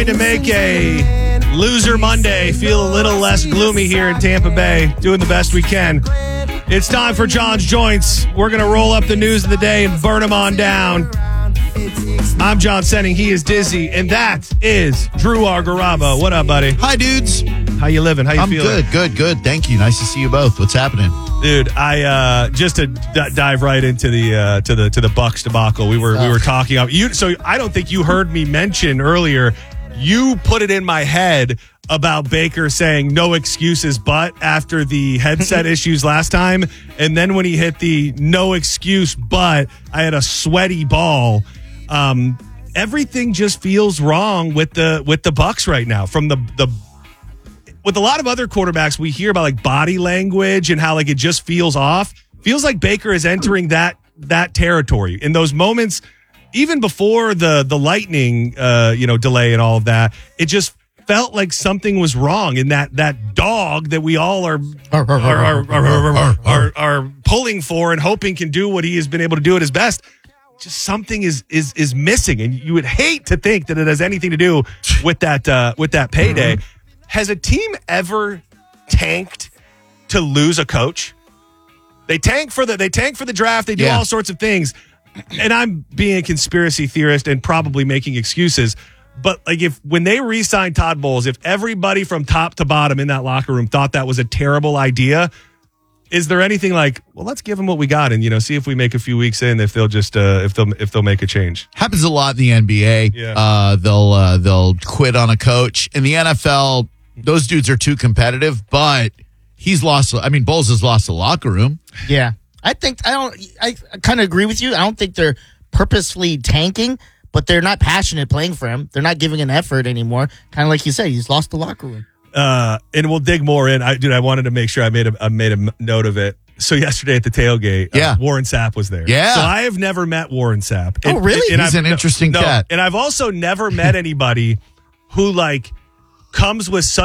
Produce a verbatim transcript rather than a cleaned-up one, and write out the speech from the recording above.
trying to make a loser Monday feel a little less gloomy here in Tampa Bay. Doing the best we can. It's time for John's Joints. We're going to roll up the news of the day and burn them on down. I'm John Senning. He is Dizzy. And that is Drew Argarabo. What up, buddy? Hi, dudes. How you living? How you I'm feeling? good, good, good. Thank you. Nice to see you both. What's happening? Dude, I uh, just to d- dive right into the uh, to the to the Bucks debacle. We were oh. we were talking about you. So I don't think you heard me mention earlier. You put it in my head about Baker saying no excuses, but after the headset issues last time, and then when he hit the no excuse, but I had a sweaty ball. Um, everything just feels wrong with the with the Bucks right now. From the the with a lot of other quarterbacks, we hear about like body language and how like it just feels off. Feels like Baker is entering that that territory in those moments, even before the the lightning, uh, you know, delay and all of that. It just felt like something was wrong in that that dog that we all are are are, are, are, are pulling for and hoping can do what he has been able to do at his best. Just something is is is missing, and you would hate to think that it has anything to do with that uh, with that payday. Mm-hmm. Has a team ever tanked to lose a coach? They tank for the they tank for the draft. They do yeah. all sorts of things, and I'm being a conspiracy theorist and probably making excuses. But like if when they re-signed Todd Bowles, if everybody from top to bottom in that locker room thought that was a terrible idea, is there anything like, well, let's give them what we got and, you know, see if we make a few weeks in if they'll just uh, if they'll if they'll make a change? Happens a lot in the N B A. Yeah. Uh, they'll uh, they'll quit on a coach. In the N F L, those dudes are too competitive. But he's lost. I mean, Bowles has lost the locker room. Yeah, I think I don't. I kind of agree with you. I don't think they're purposefully tanking. But they're not passionate playing for him. They're not giving an effort anymore. Kind of like you said, he's lost the locker room. Uh, and we'll dig more in. I, dude, I wanted to make sure I made a I made a note of it. So yesterday at the tailgate, yeah. uh, Warren Sapp was there. Yeah. So I have never met Warren Sapp. Oh, and, really? And He's I've, an interesting no, cat. And I've also never met anybody who like comes with such